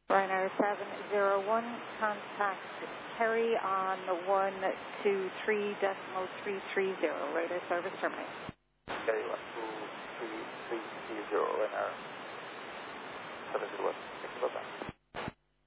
Ryanair 701, contact Terry on 123.330, radar service terminated. Terry 123.330, Ryanair 701. Thank you, bye-bye.